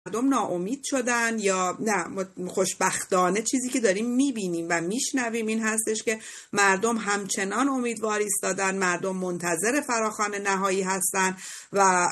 مردم ناامید شدن یا نه. خوشبختانه چیزی که داریم میبینیم و میشنویم این هستش که مردم همچنان امیدوار ایستادن، مردم منتظر فراخوان نهایی هستن و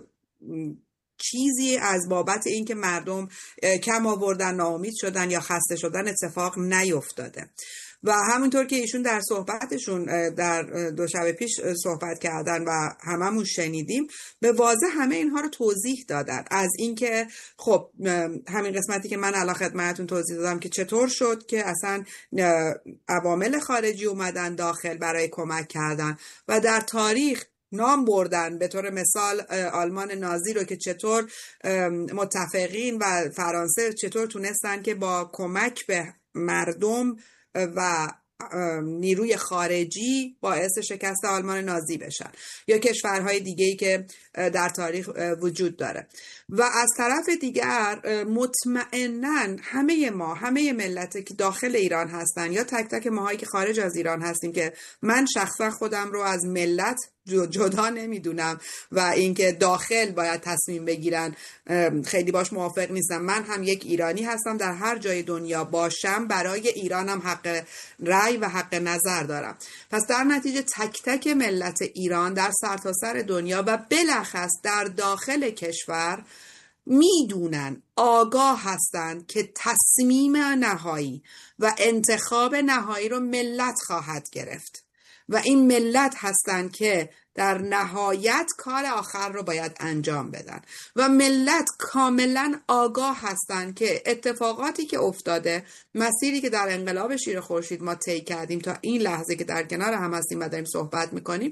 چیزی از بابت این که مردم کم آوردن، ناامید شدن یا خسته شدن اتفاق نیفتاده. و همونطور که ایشون در صحبتشون در 2 شب پیش صحبت کردن و هممون شنیدیم، به واضح همه اینها رو توضیح دادن. از اینکه خب همین قسمتی که من الان خدمتتون توضیح دادم که چطور شد که اصلا عوامل خارجی اومدن داخل برای کمک کردن و در تاریخ نام بردن، به طور مثال آلمان نازی رو که چطور متفقین و فرانسه چطور تونستن که با کمک به مردم و نیروی خارجی باعث شکست آلمان نازی بشن، یا کشورهای دیگه‌ای که در تاریخ وجود داره. و از طرف دیگر مطمئناً همه ملت که داخل ایران هستن یا تک تک ماهایی که خارج از ایران هستیم، که من شخصا خودم رو از ملت جدا نمیدونم و اینکه داخل باید تصمیم بگیرن خیلی باش موافق نیستم. من هم یک ایرانی هستم، در هر جای دنیا باشم برای ایرانم حق رأی و حق نظر دارم. پس در نتیجه تک تک ملت ایران در سرتاسر دنیا و بلخص در داخل کشور میدونن، آگاه هستن که تصمیم نهایی و انتخاب نهایی رو ملت خواهد گرفت و این ملت هستن که در نهایت کار آخر رو باید انجام بدن و ملت کاملا آگاه هستن که اتفاقاتی که افتاده، مسیری که در انقلاب شیر خورشید ما طی کردیم تا این لحظه که در کنار هم هستیم و داریم صحبت میکنیم،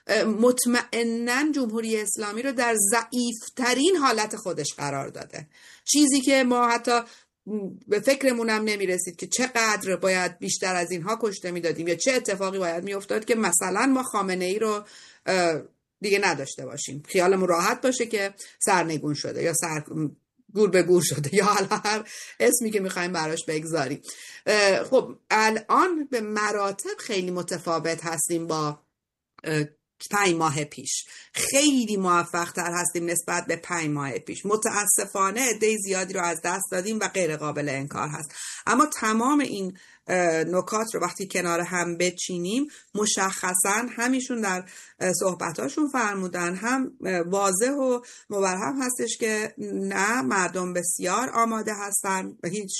مطمئناً جمهوری اسلامی رو در ضعیفترین حالت خودش قرار داده. چیزی که ما حتی به فکرمون هم نمیرسید که چقدر باید بیشتر از اینها کشته میدادیم یا چه اتفاقی باید میافتاد که مثلا ما خامنه ای رو دیگه نداشته باشیم، خیالمون راحت باشه که سرنگون شده یا گور به گور شده یا هر اسمی که میخوایم براش بگذاریم. خب الان به مراتب خیلی متفاوت هستیم با 5 ماه پیش، خیلی موفق تر هستیم نسبت به 5 ماه پیش. متاسفانه عده زیادی رو از دست دادیم و غیر قابل انکار هست، اما تمام این نکات رو وقتی کنار هم بچینیم، مشخصا همیشون در صحبتاشون فرمودن، هم واضح و مبرهن هستش که نه، مردم بسیار آماده هستن و هیچ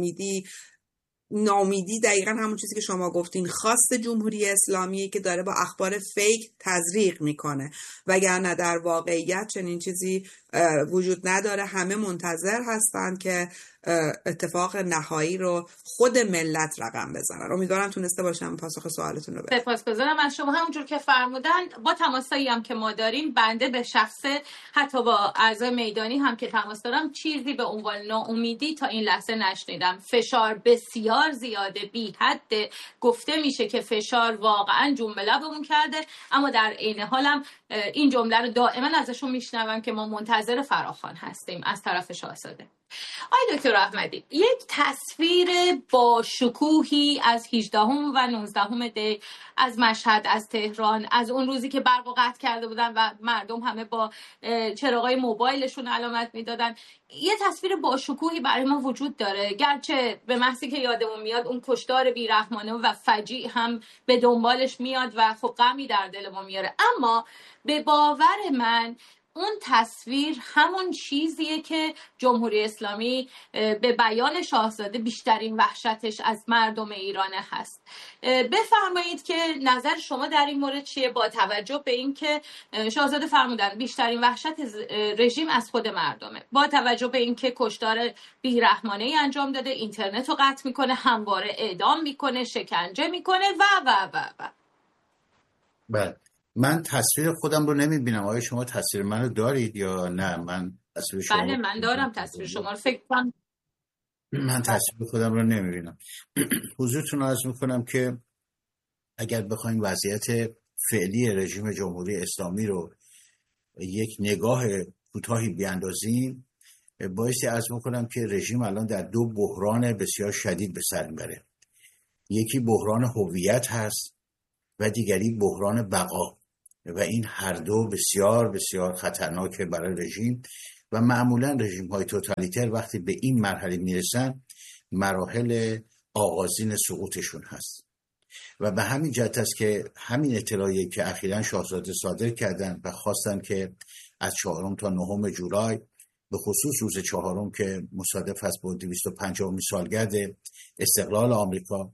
ناامیدی دقیقا همون چیزی که شما گفتین خواست جمهوری اسلامی که داره با اخبار فیک تزریق میکنه، وگرنه در واقعیت چنین چیزی وجود نداره. همه منتظر هستن که اتفاق نهایی رو خود ملت رقم بزنن. امیدوارم تونسته باشم پاسخ سوالتون رو بدم. سپاسگزارم از شما. همونجور که فرمودن، با تماسایی هم که ما داریم، بنده به شخصه حتی با اعضای میدانی هم که تماس دارم، چیزی به عنوان ناامیدی تا این لحظه نشنیدم. فشار بسیار زیاده، بی حد. گفته میشه که فشار واقعا جنب لبمون کرده، اما در عین حالم این جمله رو دائما ازشون میشنوم که ما منتظر فراخوان هستیم از طرف شاهزاده. آقای دکتر احمدی، یک تصویر با شکوهی از 18 و 19 دی، از مشهد، از تهران، از اون روزی که برق قطع کرده بودن و مردم همه با چراغای موبایلشون علامت میدادن، یه تصویر با شکوهی برای ما وجود داره. گرچه به محضی که یادمون میاد اون کشتار بیرحمانه و فجیع هم به دنبالش میاد و خب غمی در دل ما میاره، اما به باور من اون تصویر همون چیزیه که جمهوری اسلامی به بیان شاهزاده بیشترین وحشتش از مردم ایرانه هست. بفرمایید که نظر شما در این مورد چیه، با توجه به این که شاهزاده فرمودن بیشترین وحشت رژیم از خود مردمه، با توجه به این که کشتار بیرحمانه‌ای انجام داده، اینترنت رو قطع میکنه، همواره اعدام میکنه، شکنجه میکنه و و و و. بله، من تصویر خودم رو نمیبینم. آیا شما تصویر منو دارید یا نه؟ من تصویر شما بله، من دارم تصویر شما رو. فکر کنم من تصویر خودم رو نمیبینم. حضورتون رو عرض میکنم که اگر بخوایم وضعیت فعلی رژیم جمهوری اسلامی رو یک نگاه کوتاهی بیاندازیم، بایستی عرض میکنم که رژیم الان در 2 بحران بسیار شدید به سر میبره. یکی بحران هویت هست و دیگری بحران بقا، و این هر دو بسیار بسیار خطرناکه برای رژیم و معمولا رژیم های توتالیتر وقتی به این مرحله میرسن مراحل آغازین سقوطشون هست و به همین جهت است که همین اطلاعیه‌ای که اخیراً شاهزاده صادر کردن و خواستن که از 4 تا 9 جولای به خصوص روز 4 که مصادف است با 250 سالگرد استقلال آمریکا،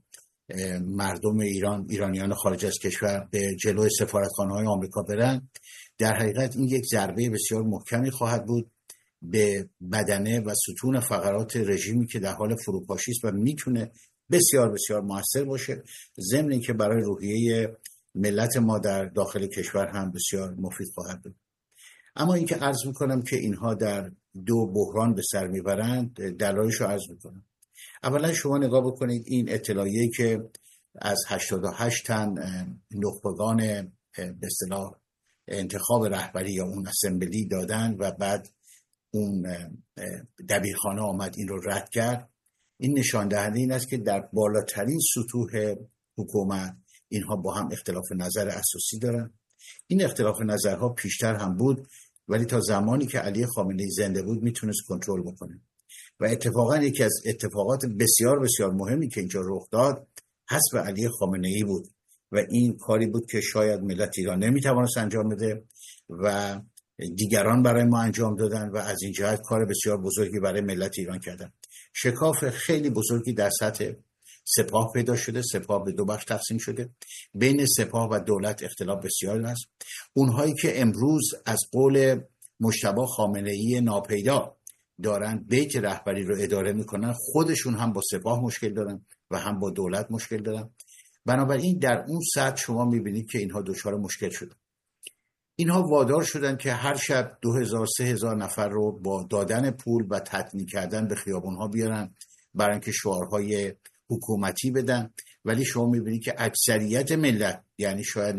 مردم ایرانیان خارج از کشور به جلوی سفارتخانه‌های آمریکا برن، در حقیقت این یک ضربه بسیار محکمی خواهد بود به بدنه و ستون فقرات رژیمی که در حال فروپاشی است و میتونه بسیار بسیار موثر باشه، ضمن اینکه برای روحیه ملت ما در داخل کشور هم بسیار مفید خواهد بود. اما اینکه عرض میکنم که اینها در 2 بحران به سر میبرند، دلایلش رو عرض میکنم. اولا شما نگاه بکنید این اطلاعیه‌ای که از 88 تن نخبگان به اصطلاح انتخاب رهبری یا اون اسمبلی دادن و بعد اون دبیرخانه آمد این رو رد کرد، این نشان دهنده این است که در بالاترین سطوح حکومت اینها با هم اختلاف نظر اساسی دارن. این اختلاف نظرها پیشتر هم بود ولی تا زمانی که علی خامنه‌ای زنده بود میتونست کنترل بکنه و اتفاقا یکی از اتفاقات بسیار بسیار مهمی که اینجا رخ داد حذف علی خامنه‌ای بود و این کاری بود که شاید ملت ایران نمیتوانست انجام بده و دیگران برای ما انجام دادن و از این جهت کار بسیار بزرگی برای ملت ایران کردن. شکاف خیلی بزرگی در سطح سپاه پیدا شده، سپاه به 2 بخش تقسیم شده، بین سپاه و دولت اختلاف بسیار است. اونهایی که امروز از قول مجتبی خامنه‌ای ناپیدا دارن بیت رهبری رو اداره میکنن، خودشون هم با سپاه مشکل دارن و هم با دولت مشکل دارن. بنابراین در اون سطح شما میبینید که اینها دچار مشکل شدن. اینها وادار شدن که هر شب 2000-3000 نفر رو با دادن پول و تطمیع کردن به خیابونها بیارن برای اینکه شعارهای حکومتی بدن، ولی شما میبینید که اکثریت ملت، یعنی شاید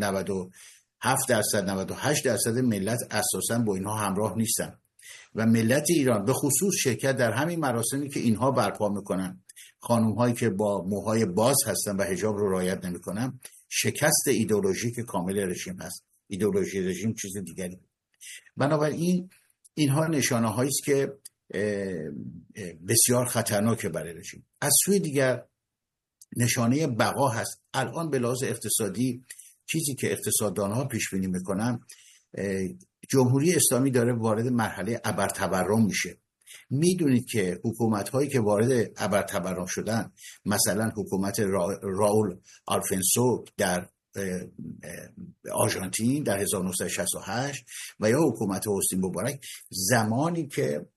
97%-98% ملت اساساً با اینها همراه نیستن و ملت ایران به خصوص شرکت در همین مراسمی که اینها برپا میکنن، خانم هایی که با موهای باز هستن و حجاب رو رعایت نمیکنن، شکست ایدئولوژیک کامل رژیم هست. ایدئولوژی رژیم چیز دیگری. بنابراین اینها نشانه هایی است که بسیار خطرناکه برای رژیم. از سوی دیگر نشانه بقا هست. الان به لحاظ اقتصادی چیزی که اقتصاددانها پیش بینی میکنن، جمهوری اسلامی داره وارد مرحله ابرتورم میشه. میدونید که حکومت هایی که وارد ابرتورم شدن، مثلا حکومت راول آلفنسو در آرژانتین در 1968 و یا حکومت حسنی مبارک، زمانی که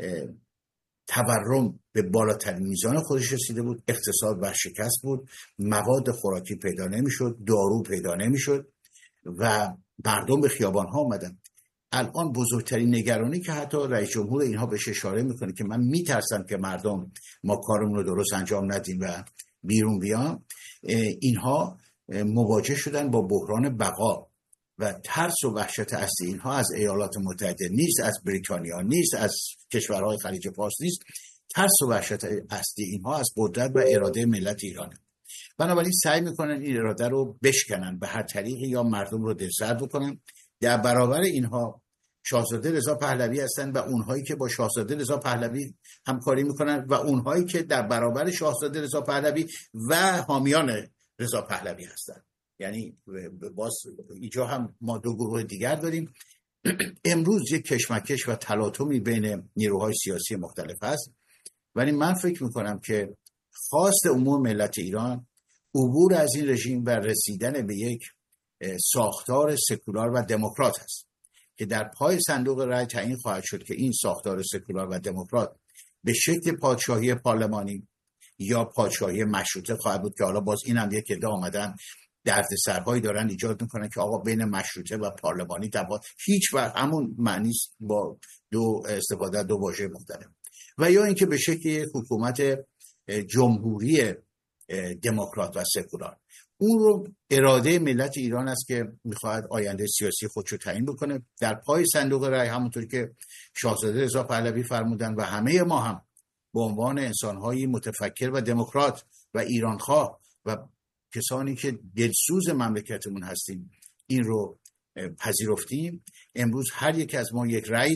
تورم به بالاترین میزان خودش رسیده بود، اقتصاد ورشکست بود، مواد خوراکی پیدا نمیشد، دارو پیدا نمیشد و مردم به خیابان ها آمدن. الان بزرگترین نگرانی که حتی رئیس جمهور اینها بهش اشاره میکنه که من میترسم که مردم ما کارمون رو درست انجام ندیم و بیرون بیان، اینها مواجه شدن با بحران بقا و ترس و وحشت اصلی اینها از ایالات متحده نیست، از بریتانیا نیست، از کشورهای خلیج فارس نیست. ترس و وحشت اصلی اینها از قدرت و اراده ملت ایرانه. بنابراین سعی میکنن این اراده رو بشکنن به هر طریقی یا مردم رو دلسرد بکنن. در برابر اینها شاهزاده رضا پهلوی هستن و اونهایی که با شاهزاده رضا پهلوی همکاری میکنن و اونهایی که در برابر شاهزاده رضا پهلوی و حامیان رضا پهلوی هستن. یعنی باز اینجا هم ما 2 گروه دیگر داریم. امروز یک کشمکش و تلاطمی بین نیروهای سیاسی مختلف هست، ولی من فکر میکنم که خواست عموم ملت ایران عبور از این رژیم و رسیدن به یک ساختار سکولار و دموکرات هست که در پای صندوق رای تعیین خواهد شد که این ساختار سکولار و دموکرات به شکل پادشاهی پارلمانی یا پادشاهی مشروطه خواهد بود، که حالا باز این هم یک عده آمدن دردسرهایی دارن ایجاد میکنن که آقا بین مشروطه و پارلمانی تفاوت هیچ وقت همون معنی است، با استفاده 2 واژه مختلف. و یا اینکه به شکل حکومت جمهوری دموکرات و سکولار. اون رو اراده ملت ایران است که میخواهد آینده سیاسی خودش رو تعیین بکنه در پای صندوق رای، همونطور که شاهزاده رضا پهلوی فرمودن و همه ما هم به عنوان انسان‌های متفکر و دموکرات و ایرانخواه و کسانی که دلسوز مملکتمون هستیم این رو پذیرفتیم. امروز هر یک از ما یک رأی داریم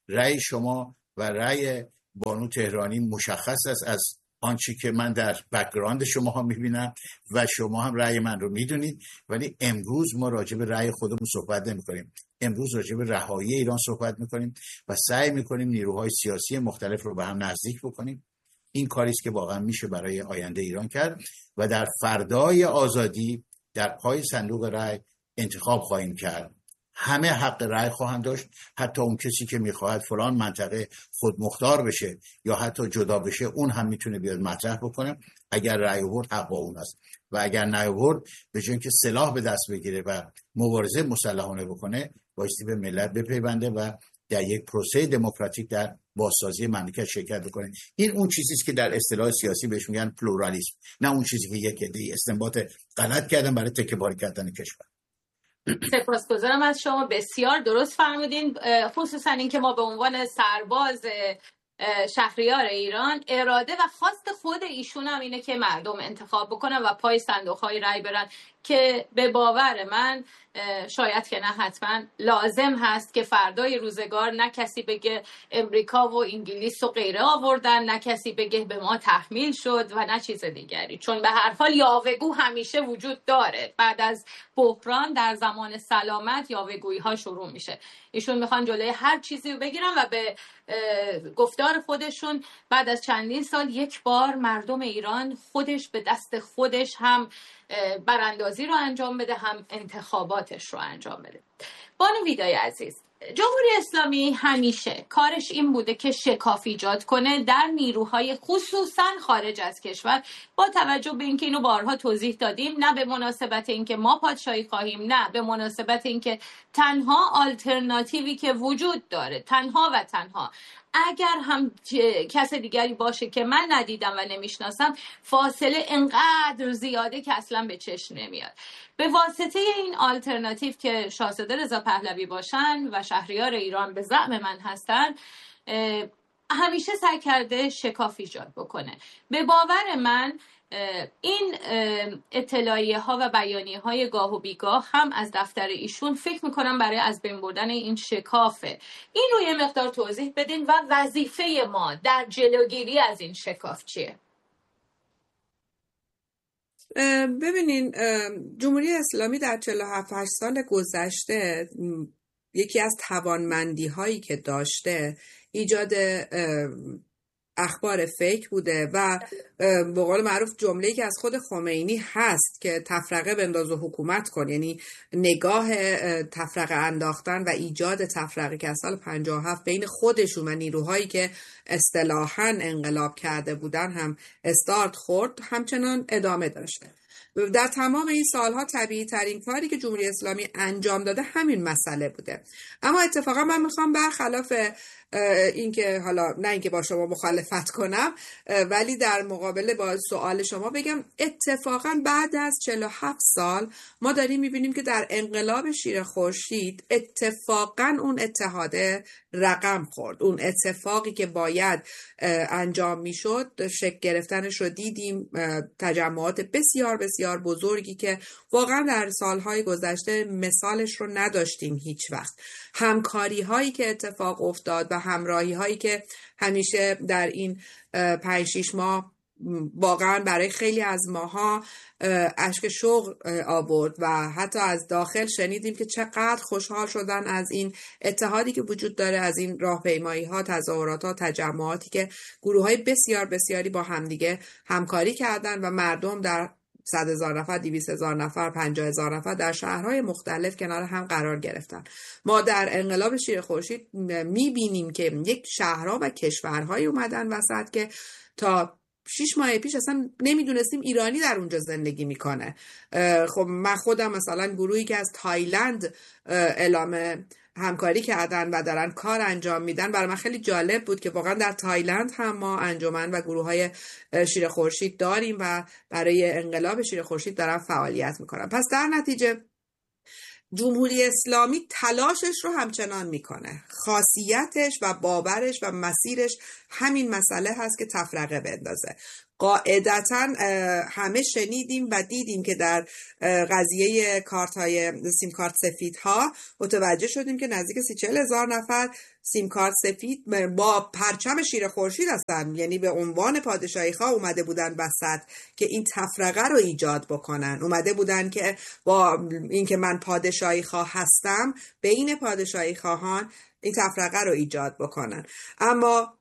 رأی شما و رأی بانو تهرانی مشخص است از آنچه که من در بک‌گراند شما ها میبینم و شما هم رأی من رو میدونید. ولی امروز ما راجع به رأی خودمون صحبت نمی کنیم. امروز راجع به رهایی ایران صحبت میکنیم و سعی میکنیم نیروهای سیاسی مختلف رو به هم نزدیک بکنیم. این کاری است که واقعا میشه برای آینده ایران کرد و در فردای آزادی در پای صندوق رأی انتخاب خواهیم کرد. همه حق رأی خواهند داشت، حتی اون کسی که میخواهد فلان منطقه خودمختار بشه یا حتی جدا بشه، اون هم میتونه بیاد مطرح بکنه. اگر رأی آورد حق با اون است و اگر نیاورد به جای اینکه سلاح به دست بگیره و مبارزه مسلحانه بکنه، بایستی به ملت بپیونده و در یک پروسه دموکراتیک در بازسازی مملکت شرکت بکنه. این اون چیزی است که در اصطلاح سیاسی بهش میگن پلورالیسم، نه اون چیزی که یک عده استنباط غلط کردن برای تکه‌باری کردن کشور. سپاسگزارم از شما، بسیار درست فرمودین. خصوصا اینکه ما به عنوان سرباز شهریار ایران اراده و خواست خود ایشون هم اینه که مردم انتخاب بکنن و پای صندوق‌های رأی برن که به باور من شاید که نه حتما لازم هست که فردای روزگار نه کسی بگه امریکا و انگلیس و غیره آوردن، نه کسی بگه به ما تحمیل شد و نه چیز دیگری، چون به هر حال یاوه‌گو همیشه وجود داره. بعد از بحران در زمان سلامت یاوه‌گویی ها شروع میشه. ایشون میخوان جلوی هر چیزی رو بگیرن و به گفتار خودشون بعد از چندین سال یک بار مردم ایران خودش به دست خودش هم براندازی رو انجام بده، هم انتخاباتش رو انجام بده. بانو ویدای عزیز، جمهوری اسلامی همیشه کارش این بوده که شکاف ایجاد کنه در نیروهای خصوصا خارج از کشور، با توجه به اینکه اینو بارها توضیح دادیم، نه به مناسبت اینکه ما پادشاهی خواهیم، نه به مناسبت اینکه تنها آلترناتیوی که وجود داره، تنها و تنها اگر هم کس دیگری باشه که من ندیدم و نمیشناسم، فاصله انقدر زیاده که اصلا به چشم نمیاد. به واسطه این آلترناتیو که شاهزاده رضا پهلوی باشن و شهریار ایران به زعم من هستن، همیشه سعی کرده شکاف ایجاد بکنه. به باور من این اطلاعیه ها و بیانیه های گاه و بیگاه هم از دفتر ایشون فکر میکنم برای از بین بردن این شکافه. این رو یه مقدار توضیح بدین و وظیفه ما در جلوگیری از این شکاف چیه؟ ببینین، جمهوری اسلامی در 47 سال گذشته یکی از توانمندی هایی که داشته ایجاد اخبار فیک بوده و به قول معروف جمله‌ای که از خود خمینی هست که تفرقه بنداز و حکومت کن، یعنی نگاه تفرقه انداختن و ایجاد تفرقه که از سال 57 بین خودشون و نیروهایی که اصطلاحاً انقلاب کرده بودن هم استارت خورد، همچنان ادامه داشته. در تمام این سالها طبیعی ترین کاری که جمهوری اسلامی انجام داده همین مسئله بوده. اما اتفاقا من میخوام برخلاف اینکه حالا نه اینکه با شما مخالفت کنم، ولی در مقابله با سوال شما بگم اتفاقا بعد از 47 سال ما داریم میبینیم که در انقلاب شیر خورشید اتفاقا اون اتحاده رقم خورد. اون اتفاقی که باید انجام میشد شکل گرفتنش رو دیدیم. تجمعات بسیار بسیار بزرگی که واقعا در سالهای گذشته مثالش رو نداشتیم هیچ وقت. همکاری هایی که اتفاق افتاد و همراهی هایی که همیشه در این 5-6 ماه واقعا برای خیلی از ماها اشک شوق آورد و حتی از داخل شنیدیم که چقدر خوشحال شدن از این اتحادی که وجود داره، از این راهپیمایی ها، تظاهرات ها، تجمعاتی که گروه های بسیار بسیاری با همدیگه همکاری کردن و مردم در 100,000 نفر، 200,000 نفر، 50,000 نفر در شهرهای مختلف کنار هم قرار گرفتن. ما در انقلاب شیر خورشید میبینیم که یک شهرها و کشورهای اومدن وسط که تا 6 ماه پیش اصلا نمیدونستیم ایرانی در اونجا زندگی میکنه. خب من خودم مثلا گروهی که از تایلند اعلام همکاری کردن و دارن کار انجام میدن، برای من خیلی جالب بود که واقعا در تایلند هم ما انجمن و گروه های شیر خورشید داریم و برای انقلاب شیر خورشید دارن فعالیت میکنن. پس در نتیجه جمهوری اسلامی تلاشش رو همچنان میکنه. خاصیتش و باورش و مسیرش همین مسئله هست که تفرقه بندازه. قاعدتا همه شنیدیم و دیدیم که در قضیه کارت‌های سیم کارت سفیدها متوجه شدیم که نزدیک 30-40 هزار نفر سیم کارت سفید با پرچم شیر خورشید هستن، یعنی به عنوان پادشاهی خواه اومده بودن وسط که این تفرقه رو ایجاد بکنن، اومده بودن که با اینکه من پادشاهی خواه هستم بین پادشاهی خواهان این تفرقه رو ایجاد بکنن. اما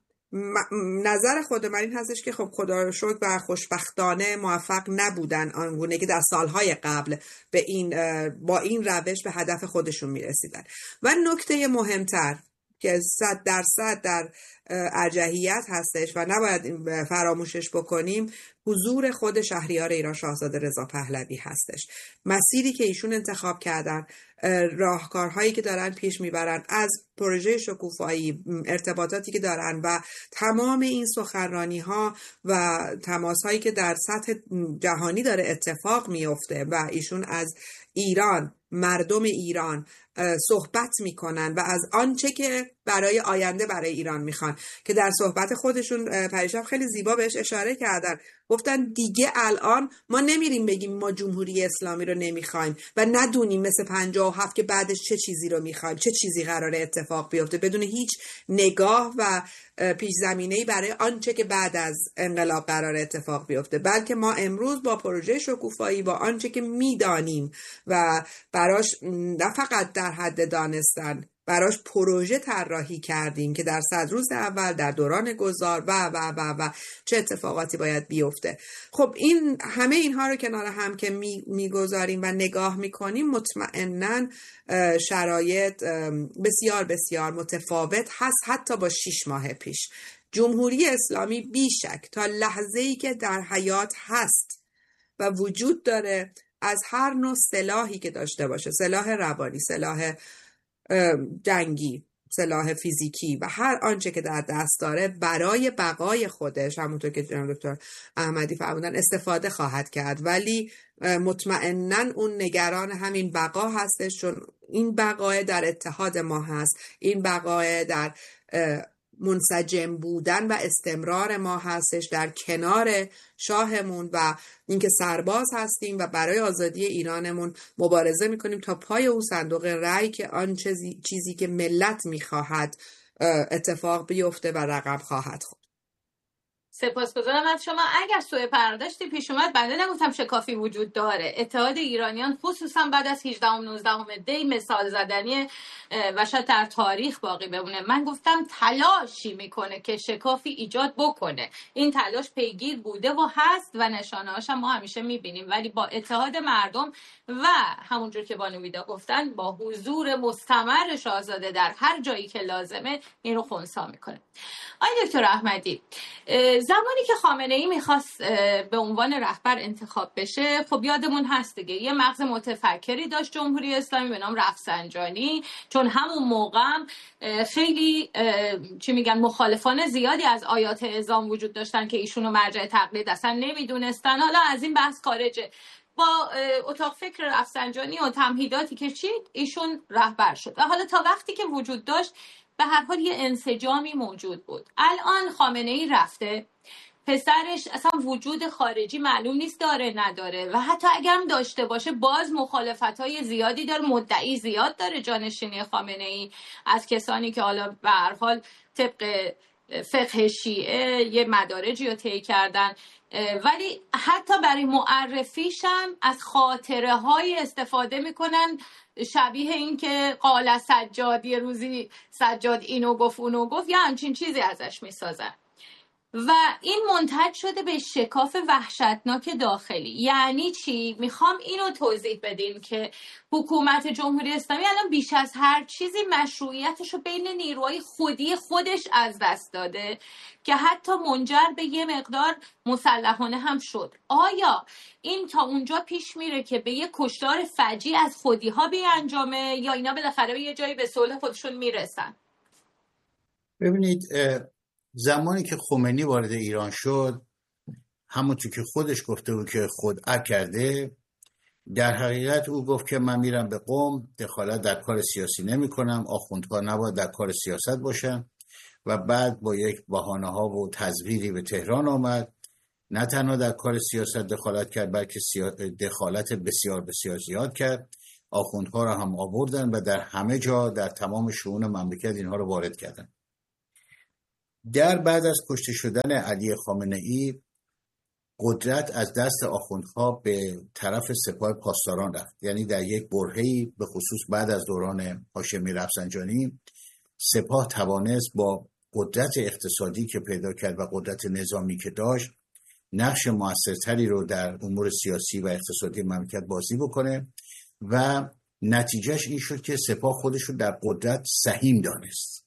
نظر خود من این هستش که خب خدا رو شکر و خوشبختانه موفق نبودن آنگونه که در سالهای قبل به با این روش به هدف خودشون میرسیدن. و نکته مهمتر که 100% در ارجحیت هستش و نباید فراموشش بکنیم، حضور خود شهریار ایران شاهزاده رضا پهلوی هستش. مسیری که ایشون انتخاب کردن، راهکارهایی که دارن پیش میبرن، از پروژه شکوفایی، ارتباطاتی که دارن و تمام این سخنرانی ها و تماس هایی که در سطح جهانی داره اتفاق میفته و ایشون از ایران، مردم ایران صحبت میکنن و از آنچه که برای آینده برای ایران میخوان، که در صحبت خودشون پریشب خیلی زیبا بهش اشاره کردن. گفتن دیگه الان ما نمیریم بگیم ما جمهوری اسلامی رو نمیخوایم و ندونیم مثل 57 که بعدش چه چیزی رو میخوایم، چه چیزی قراره اتفاق بیفته، بدون هیچ نگاه و پیش زمینه‌ای برای آنچه که بعد از انقلاب قراره اتفاق بیفته. بلکه ما امروز با پروژه شکوفایی، با آنچه که میدانیم و براش نه فقط در حد دانستن، براش پروژه طراحی کردیم که در 100 روز اول، در دوران گذار و چه اتفاقاتی باید بیفته. خب این همه اینها رو کنار هم که میگذاریم و نگاه میکنیم، مطمئناً شرایط بسیار بسیار متفاوت هست حتی با 6 ماه پیش. جمهوری اسلامی بیشک تا لحظه‌ای که در حیات هست و وجود داره، از هر نوع سلاحی که داشته باشه، سلاح روانی، سلاح جنگی، سلاح فیزیکی و هر آنچه که در دست داره، برای بقای خودش، همونطور که جناب دکتر احمدی فرمودن، استفاده خواهد کرد. ولی مطمئناً اون نگران همین بقا هستش، چون این بقای در اتحاد ما هست، این بقای در منسجم بودن و استمرار ما هستش، در کنار شاهمون و اینکه سرباز هستیم و برای آزادی ایرانمون مبارزه میکنیم تا پای اون صندوق رأی که آن چیزی که ملت میخواهد اتفاق بیفته و رقم خواهد خورد. سپاسگزارم از شما. اگر سوء پرداشتی پیش اومد، بنده نگفتم شکافی وجود داره. اتحاد ایرانیان خصوصا بعد از 18 و 19 دی مثال زدنی و شاید در تاریخ باقی بمونه. من گفتم تلاشی میکنه که شکافی ایجاد بکنه. این تلاش پیگیر بوده و هست و نشانه‌هاش هم ما همیشه میبینیم، ولی با اتحاد مردم و همونجور که بانو ویدا گفتن با حضور مستمر شاهزاده در هر جایی که لازمه این رو خنثی میکنه. آقای دکتر احمدی، زمانی که خامنه‌ای میخواست به عنوان رهبر انتخاب بشه، خب یادمون هست دیگه یه مغز متفکری داشت جمهوری اسلامی به نام رفسنجانی، چون همون موقع خیلی مخالفان زیادی از آیات اعزام وجود داشتن که ایشونو مرجع تقلید اصلا نمیدونستن. حالا از این بحث خارجه. با اتاق فکر رفسنجانی و تمهیداتی که چید، ایشون رهبر شد و حالا تا وقتی که وجود داشت به هر حال یه انسجامی موجود بود. الان خامنه‌ای رفته، پسرش اصلا وجود خارجی معلوم نیست داره نداره و حتی اگرم داشته باشه باز مخالفت‌های زیادی داره، مدعی زیاد داره جانشینی خامنه‌ای از کسانی که حالا به هر حال طبق فقه شیعه یه مدارجی رو طی کردن، ولی حتی برای معرفیش هم از خاطره های استفاده میکنن شبیه این که قال سجاد، یه روزی سجاد اینو گفت اونو گفت، یا همچین چیزی ازش میسازن و این منتج شده به شکاف وحشتناک داخلی. یعنی چی؟ میخوام اینو توضیح بدیم که حکومت جمهوری اسلامی الان بیش از هر چیزی مشروعیتش رو بین نیروهای خودی خودش از دست داده که حتی منجر به یه مقدار مسلحانه هم شد. آیا این تا اونجا پیش میره که به یه کشتار فجیع از خودی ها بیانجامه یا اینا بالاخره به یه جایی به صلح خودشون میرسن؟ ببینید، زمانی که خمینی وارد ایران شد، همونطور که خودش گفته بود که خودعه کرده، در حقیقت او گفت که من میرم به قم، دخالت در کار سیاسی نمی کنم، آخوندها نباید در کار سیاست باشن و بعد با یک بهانه ها و تزویری به تهران آمد نه تنها در کار سیاست دخالت کرد، بلکه دخالت بسیار بسیار زیاد کرد. آخوندها را هم آوردن و در همه جا در تمام شئون مملکت اینها رو وارد کردن. در بعد از کشته شدن علی خامنه‌ای، قدرت از دست آخوندها به طرف سپاه پاسداران رفت. یعنی در یک برهه‌ای به خصوص بعد از دوران هاشمی رفسنجانی، سپاه توانست با قدرت اقتصادی که پیدا کرد و قدرت نظامی که داشت نقش موثرتری رو در امور سیاسی و اقتصادی مملکت بازی بکنه و نتیجهش این شد که سپاه خودش رو در قدرت سهیم دانست.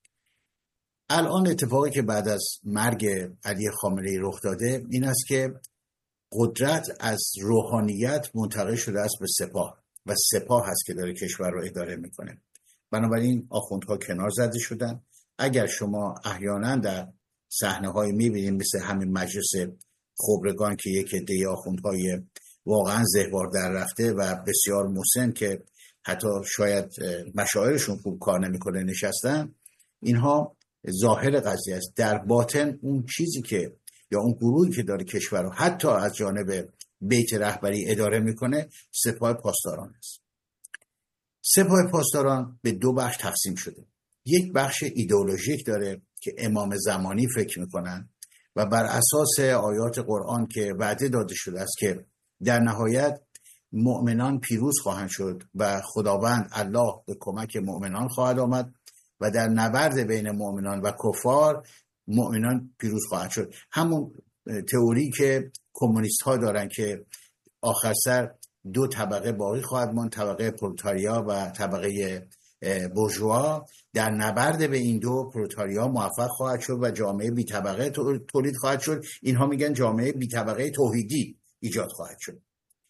الان اتفاقی که بعد از مرگ علی خامنه‌ای رخ داده این است که قدرت از روحانیت منتقل شده است به سپاه و سپاه هست که داره کشور رو اداره میکنه. بنابراین آخوندها کنار زده شدن. اگر شما احیانا در صحنه‌های می‌بینید مثل همین مجلس خبرگان که یک عده آخوندهای واقعا زهوار در رفته و بسیار مسن که حتی شاید مشاعرشون خوب کار نمیکنه نشستن، اینها ظاهر قضیه است. در باطن اون چیزی که یا اون گروهی که داره کشور رو حتی از جانب بیت رهبری اداره میکنه سپاه پاسداران است. سپاه پاسداران به دو بخش تقسیم شده. یک بخش ایدئولوژیک داره که امام زمانی فکر میکنن و بر اساس آیات قرآن که وعده داده شده است که در نهایت مؤمنان پیروز خواهند شد و خداوند الله به کمک مؤمنان خواهد آمد و در نبرد بین مؤمنان و کفار مؤمنان پیروز خواهند شد. همون تئوری که کمونیست ها دارن که آخر سر دو طبقه باقی خواهد ماند، طبقه پرولتاریا و طبقه بورژوا. در نبرد به این دو پرولتاریا موفق خواهد شد و جامعه بی طبقه تولید خواهد شد. اینها میگن جامعه بی طبقه توحیدی ایجاد خواهد شد.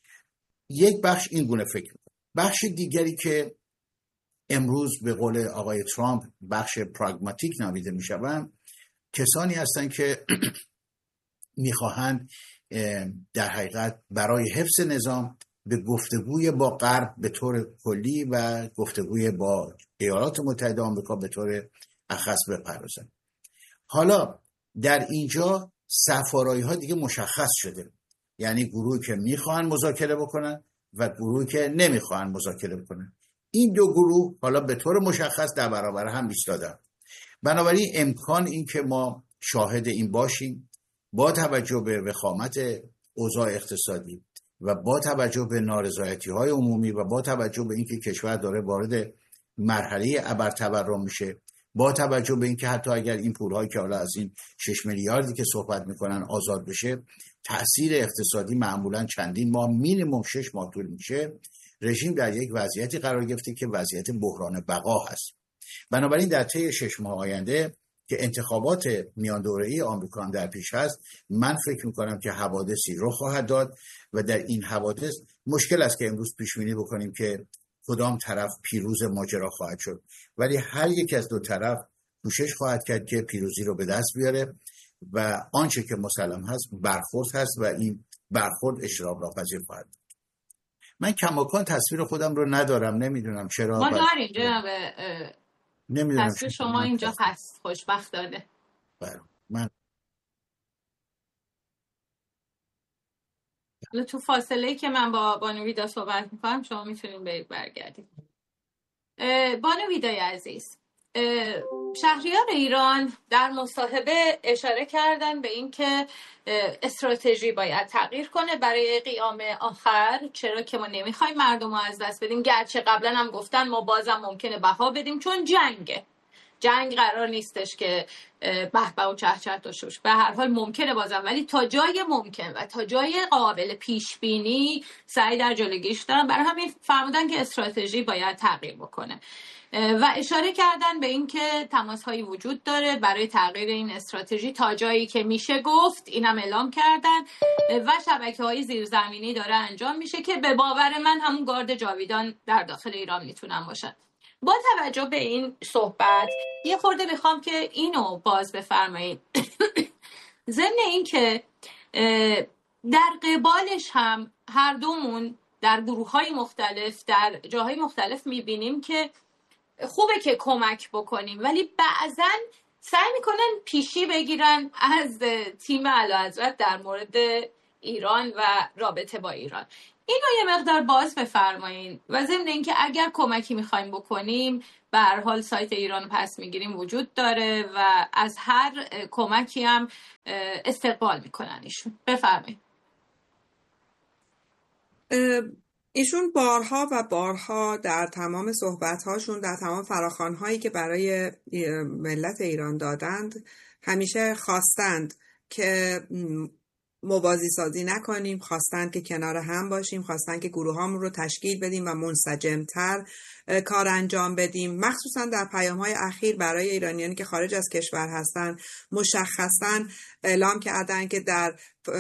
یک بخش این گونه فکر می‌کنه. بخش دیگری که امروز به قول آقای ترامپ بخش پراگماتیک نامیده میشوند، کسانی هستند که میخواهند در حقیقت برای حفظ نظام به گفتگوی با غرب به طور کلی و گفتگوی با ایالات متحده آمریکا به طور اخص بپردازند. حالا در اینجا صف‌آرایی ها دیگه مشخص شده، یعنی گروهی که میخوان مذاکره بکنن و گروهی که نمیخوان مذاکره بکنن. این دو گروه حالا به طور مشخص در برابر هم ایستادن. بنابراین امکان این که ما شاهد این باشیم با توجه به وخامت اوضاع اقتصادی و با توجه به نارضایتی‌های عمومی و با توجه به اینکه کشور داره وارد مرحله ابرتورم میشه، با توجه به اینکه حتی اگر این پول‌هایی که حالا از این 6 میلیاردی که صحبت میکنن آزاد بشه، تأثیر اقتصادی معمولاً چندین ماه، مینیمم 6 ماه طول میشه، رژیم در یک وضعیتی قرار گرفته که وضعیت بحران بقا هست. بنابراین در طی 6 ماه آینده که انتخابات میان دوره‌ای آمریکا هم در پیش هست، من فکر میکنم که حوادثی رخ خواهد داد و در این حوادث مشکل است که امروز پیش بینی بکنیم که کدام طرف پیروز ماجرا خواهد شد، ولی هر یک از دو طرف کوشش خواهد کرد که پیروزی رو به دست بیاره و آنچه که مسلم هست برخورد هست و این برخورد اشتراک ناپذیر خواهد بود. من کماکان تصویر خودم رو ندارم، نمیدونم چرا. ما داریم جناب، نمیدونم تصویر شما اینجا هست، خوشبختانه. من تو فاصله‌ای که من با بانو ویدا صحبت میکنم شما میتونید برید برگردید. بانو ویدای عزیز، شهریار ایران در مصاحبه اشاره کردن به این که استراتژی باید تغییر کنه برای قیام آخر، چرا که ما نمیخوایم مردم رو از دست بدیم، گرچه قبلا هم گفتن ما بازم ممکنه بها بدیم چون جنگ قرار نیستش که به و چه داشته باشه. به هر حال ممکنه بازم، ولی تا جای ممکن و تا جای قابل پیش بینی سعی در جلوگیریش دارن. برای همین فرمودن که استراتژی باید تغییر بکنه و اشاره کردن به این که تماس‌هایی وجود داره برای تغییر این استراتژی تا جایی که میشه گفت، اینم اعلام کردن و شبکه‌های زیرزمینی داره انجام میشه که به باور من همون گارد جاویدان در داخل ایران میتونن باشن. با توجه به این صحبت یه خورده میخوام که اینو باز بفرمایید. ضمن این که در قبالش هم هر دومون در گروه‌های مختلف در جاهای مختلف میبینیم که خوبه که کمک بکنیم، ولی بعضن سعی میکنن پیشی بگیرن از تیم اعلیحضرت در مورد ایران و رابطه با ایران. اینو یه مقدار باز بفرمایین و ضمن اینکه اگر کمکی میخوایم بکنیم به هر حال سایت ایران پس میگیریم وجود داره و از هر کمکی هم استقبال میکنن ایشون. بفرمایید. ایشون بارها و بارها در تمام صحبت‌هاشون، در تمام فراخوان‌هایی که برای ملت ایران دادند، همیشه خواستند که موازی سازی نکنیم، خواستند که کنار هم باشیم، خواستند که گروهامون رو تشکیل بدیم و منسجم‌تر کار انجام بدیم. مخصوصا در پیام‌های اخیر برای ایرانیانی که خارج از کشور هستند مشخصاً اعلام کردند که در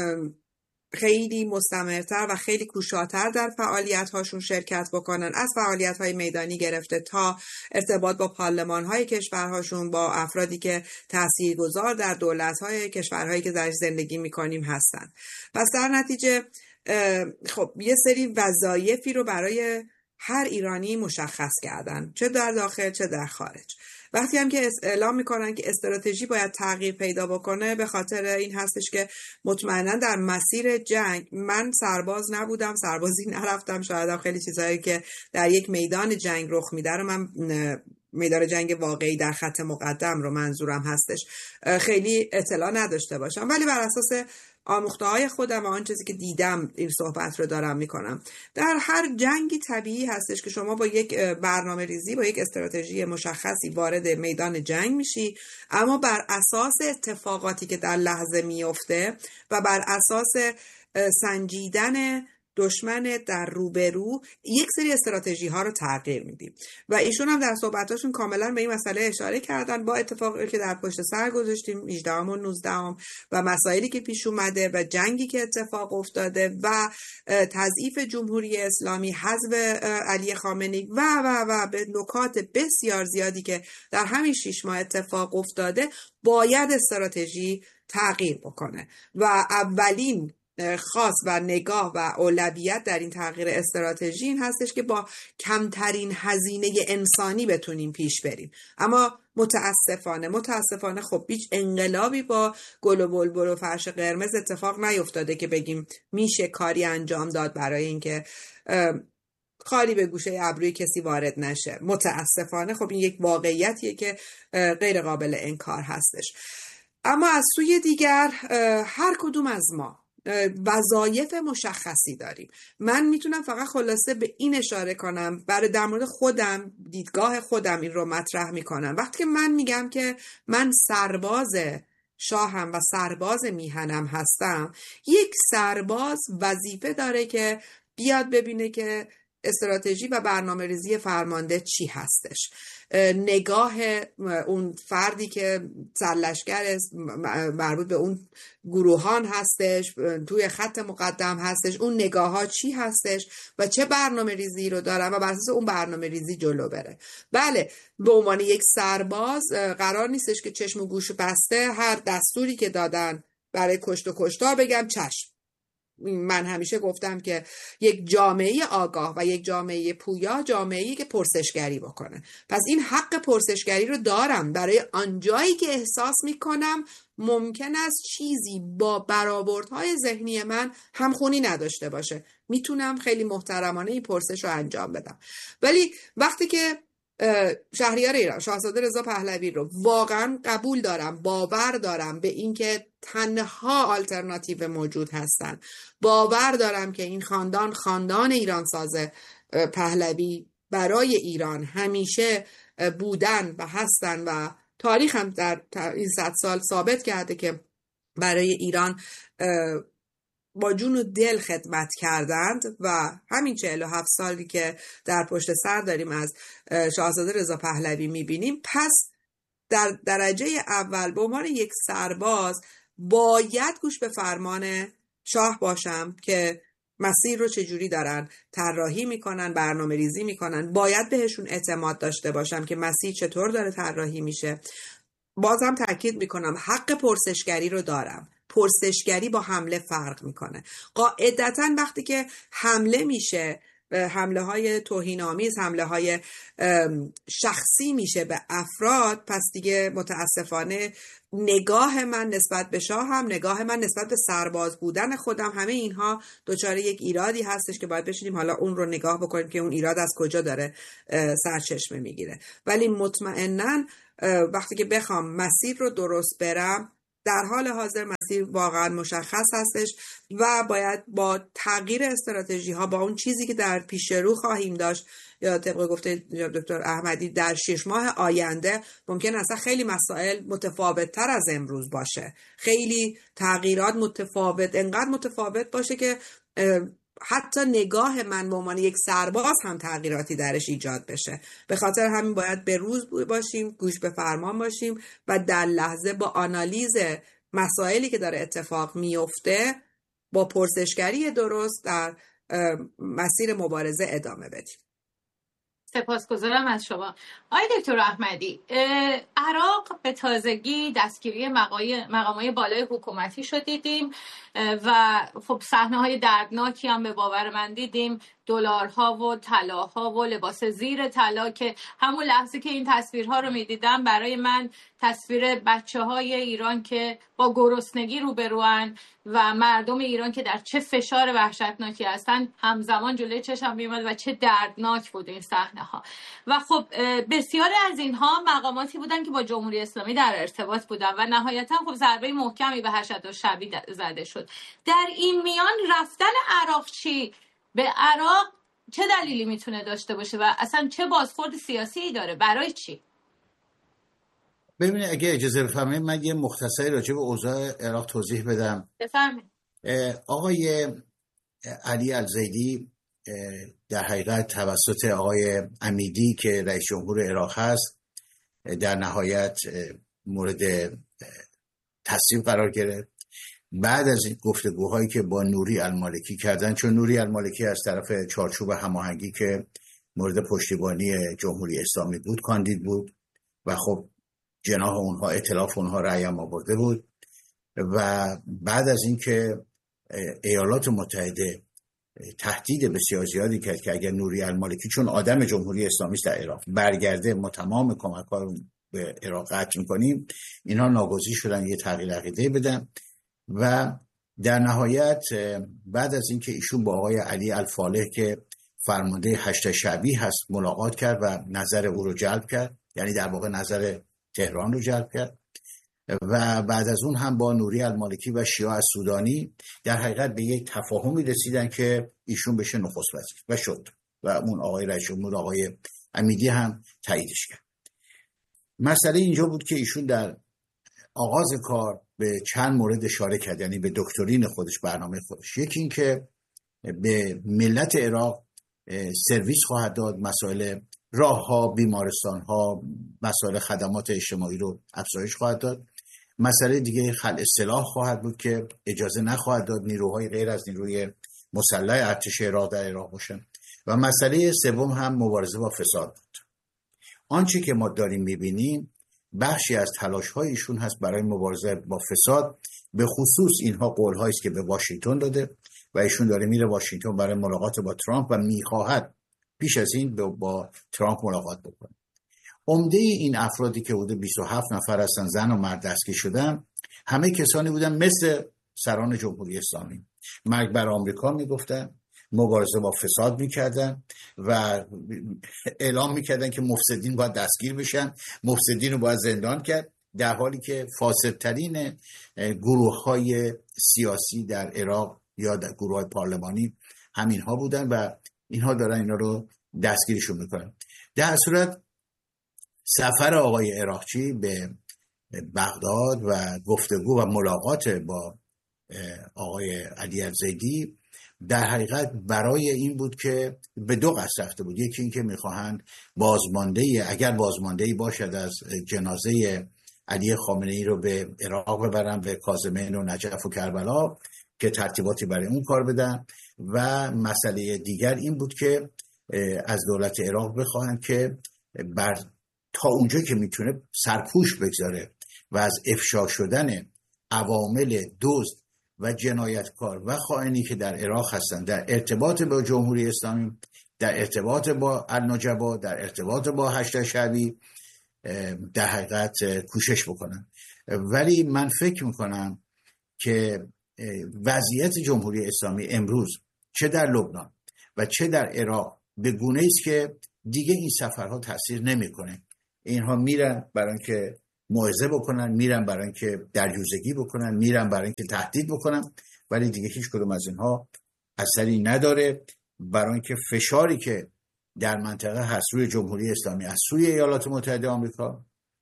خیلی مستمرتر و خیلی کوشاتر در فعالیت‌هاشون شرکت بکنن، از فعالیت‌های میدانی گرفته تا ارتباط با پارلمان‌های کشورهاشون، با افرادی که تاثیرگذار در دولت‌های کشورهایی که درش زندگی می‌کنیم هستن. پس در نتیجه خب یه سری وظایفی رو برای هر ایرانی مشخص کردن، چه در داخل چه در خارج. وقتی هم که اعلام میکنن که استراتژی باید تغییر پیدا بکنه، به خاطر این هستش که مطمئنا در مسیر جنگ، من سرباز نبودم، سربازی نرفتم، شاید هم خیلی چیزهایی که در یک میدان جنگ رخ میده رو من، میدان جنگ واقعی در خط مقدم رو منظورم هستش، خیلی اطلاع نداشته باشم، ولی بر اساس آموخته‌های خودم و آن چیزی که دیدم این صحبت رو دارم میکنم. در هر جنگی طبیعی هستش که شما با یک برنامه ریزی، با یک استراتژی مشخصی وارد میدان جنگ میشی، اما بر اساس اتفاقاتی که در لحظه میفته و بر اساس سنجیدن دشمن در روبرو یک سری استراتژی ها رو تغییر میدیم و ایشون هم در صحبتاشون کاملا به این مسئله اشاره کردن. با اتفاقی که در پشت سر گذاشتیم 18 و 19 و مسائلی که پیش اومده و جنگی که اتفاق افتاده و تضعیف جمهوری اسلامی، حذف علی خامنه‌ای و به نکات بسیار زیادی که در همین 6 ماه اتفاق افتاده، باید استراتژی تغییر بکنه و اولین خاص و نگاه و اولویت در این تغییر استراتژی این هستش که با کمترین هزینه انسانی بتونیم پیش بریم. اما متاسفانه خب هیچ انقلابی با گل و بلبل و فرش قرمز اتفاق نیفتاده که بگیم میشه کاری انجام داد برای اینکه خالی به گوشه ابروی کسی وارد نشه. متاسفانه خب این یک واقعیتیه که غیر قابل انکار هستش. اما از سوی دیگر هر کدوم از ما وظایف مشخصی داریم. من میتونم فقط خلاصه به این اشاره کنم، برای در مورد خودم، دیدگاه خودم این رو مطرح میکنم. وقتی که من میگم که من سرباز شاهم و سرباز میهنم هستم، یک سرباز وظیفه داره که بیاد ببینه که استراتژی و برنامه ریزی فرمانده چی هستش، نگاه اون فردی که سرلشکر مربوط به اون گروهان هستش، توی خط مقدم هستش، اون نگاه ها چی هستش و چه برنامه ریزی رو دارن و بر اساس اون برنامه ریزی جلو بره. بله، به عنوان یک سرباز قرار نیستش که چشم و گوش بسته هر دستوری که دادن برای کشت و کشتار بگم چشم. من همیشه گفتم که یک جامعه آگاه و یک جامعه پویا جامعه‌ای که پرسشگری بکنه. پس این حق پرسشگری رو دارم برای آنجایی که احساس میکنم ممکن است چیزی با برآوردهای ذهنی من همخونی نداشته باشه. میتونم خیلی محترمانه این پرسش رو انجام بدم. ولی وقتی که شهریار ایران شاهزاده رضا پهلوی رو واقعا قبول دارم، باور دارم به این که تنها آلترناتیو موجود هستن، باور دارم که این خاندان ایرانساز پهلوی برای ایران همیشه بودن و هستن و تاریخ هم در این 100 سال ثابت کرده که برای ایران با جون و دل خدمت کردند و همین 47 سالی که در پشت سر داریم از شاهزاده رضا پهلوی میبینیم. پس در درجه اول به عنوان یک سرباز باید گوش به فرمان شاه باشم که مسیر رو چجوری دارن طراحی میکنن، برنامه ریزی میکنن، باید بهشون اعتماد داشته باشم که مسیر چطور داره طراحی میشه. بازم تاکید میکنم حق پرسشگری رو دارم. پرسشگری با حمله فرق میکنه. قاعدتاً وقتی که حمله میشه حمله های توهین‌آمیز، حمله های شخصی میشه به افراد، پس دیگه متاسفانه نگاه من نسبت به شاه هم، نگاه من نسبت به سرباز بودن خودم، همه اینها دچار یک ایرادی هستش که باید بشینیم حالا اون رو نگاه بکنیم که اون ایراد از کجا داره سرچشمه میگیره. ولی مطمئناً وقتی که بخوام مسیر رو درست برم، در حال حاضر مسیر واقعا مشخص هستش و باید با تغییر استراتژی ها، با اون چیزی که در پیش رو خواهیم داشت، یا طبق گفته دکتر احمدی در 6 ماه آینده ممکن اصلا خیلی مسائل متفاوت تر از امروز باشه، خیلی تغییرات متفاوت، انقدر متفاوت باشه که حتی نگاه من به عنوان یک سرباز هم تغییراتی درش ایجاد بشه. به خاطر همین باید به روز باشیم، گوش به فرمان باشیم و در لحظه با آنالیز مسائلی که داره اتفاق میفته با پرسشگری درست در مسیر مبارزه ادامه بدیم. سپاسگزارم از شما. آقای دکتر احمدی، عراق به تازگی دستگیری مقامات بالای حکومتی شد دیدیم و خب صحنه‌های دردناکی هم به باور من دیدیم، دلارها و طلاها و لباس زیر طلا، که همون لحظه که این تصویرها رو می‌دیدم برای من تصویر بچه‌های ایران که با گرسنگی روبروان و مردم ایران که در چه فشار وحشتناکی هستن همزمان جلوی چشم میومد و چه دردناک بود این صحنه‌ها. و خب بسیاری از اینها مقاماتی بودن که با جمهوری اسلامی در ارتباط بودن و نهایتا خب ضربه محکمی به حشدالشعبی زده شد. در این میان رفتن عراقچی به عراق چه دلیلی میتونه داشته باشه و اصلا چه بازخورد سیاسی داره؟ برای چی؟ ببینید اگه اجازه بفرمایید من یه مختصری راجع به اوضاع عراق توضیح بدم. بفرمایید. آقای علی الزیدی در حقیقت توسط آقای امیدی که رئیس جمهور عراق هست در نهایت مورد تصویب قرار گرفت بعد از این گفتگوهایی که با نوری المالکی کردن، چون نوری المالکی از طرف چارچوب هماهنگی که مورد پشتیبانی جمهوری اسلامی بود کاندید بود و خب جناح اونها ائتلاف اونها رأی هم آورده بود و بعد از اینکه ایالات متحده تهدید بسیار زیادی کرد که اگر نوری المالکی، چون آدم جمهوری اسلامی است در عراق، برگرده ما تمام کمک‌ها رو به عراق قطع می‌کنیم، اینها ناگزیر شدن یه تغییر عقیده بدن و در نهایت بعد از اینکه ایشون با آقای علی الفالح که فرمانده هشت شعبی هست ملاقات کرد و نظر او رو جلب کرد، یعنی در واقع نظر تهران رو جلب کرد و بعد از اون هم با نوری المالکی و شیعه السودانی در حقیقت به یک تفاهمی رسیدن که ایشون بشه نخست وزیر و شد و اون آقای رئیس جمهور آقای امیدی هم تاییدش کرد. مسئله اینجا بود که ایشون در آغاز کار به چند مورد اشاره کرد، یعنی به دکترین خودش، برنامه خودش. یکی این که به ملت عراق سرویس خواهد داد، مسائل راه‌ها، بیمارستان‌ها، مسائل خدمات اجتماعی رو افزایش خواهد داد. مسئله دیگه خلع سلاح خواهد بود که اجازه نخواهد داد نیروهای غیر از نیروی مسلح ارتش عراق در عراق باشن و مسئله سوم هم مبارزه با فساد بود. آنچه که ما داریم می‌بینیم بخشی از تلاش‌های ایشون هست برای مبارزه با فساد، به خصوص اینها قول‌هایی است که به واشنگتن داده و ایشون داره میره واشنگتن برای ملاقات با ترامپ و میخواهد پیش از این با ترامپ ملاقات بکنه. عمده این افرادی که حدود 27 نفر هستن، زن و مرد دستگیر شدن، همه کسانی بودن مثل سران جمهوری اسلامی، مرگ بر آمریکا میگفتن، مبارزه با فساد میکردن و اعلام میکردن که مفسدین باید دستگیر بشن، مفسدین رو باید زندان کرد، در حالی که فاسدترین گروه‌های سیاسی در عراق یا در گروه‌های پارلمانی همینها بودن و اینها دارن اینا رو دستگیرشون میکنن. در صورت سفر آقای عراقچی به بغداد و گفتگو و ملاقات با آقای علی الزیدی در حقیقت برای این بود که به دو قصد رفته بود. یکی این که میخواهند بازماندهی، اگر بازماندهی باشد از جنازه علی خامنه‌ای رو به عراق ببرن، به کاظمین و نجف و کربلا که ترتیباتی برای اون کار بدن، و مسئله دیگر این بود که از دولت عراق بخواهند که تا اونجا که میتونه سرپوش بگذاره و از افشا شدن عوامل دزد و جنایتکار و خائنی که در عراق هستن در ارتباط با جمهوری اسلامی در ارتباط با النجبا، در ارتباط با هشت شعبی در حقیقت کوشش بکنن. ولی من فکر میکنم که وضعیت جمهوری اسلامی امروز چه در لبنان و چه در عراق به گونه است که دیگه این سفرها تاثیر نمیکنه. اینها میرن برای اینکه موعظه بکنن، میرن برای اینکه دریوزگی بکنن، میرن برای اینکه تهدید بکنن، ولی دیگه هیچ کدوم از اینها اثری نداره، برای اینکه فشاری که در منطقه هست روی جمهوری اسلامی از سوی ایالات متحده آمریکا